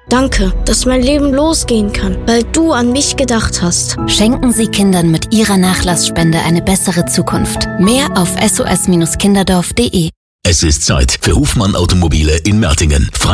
Danke, dass mein Leben losgehen kann, weil du an mich gedacht hast. Schenken Sie Kindern mit Ihrer Nachlassspende eine bessere Zukunft. Mehr auf sos-kinderdorf.de. Es ist Zeit für Hofmann Automobile in Mertingen.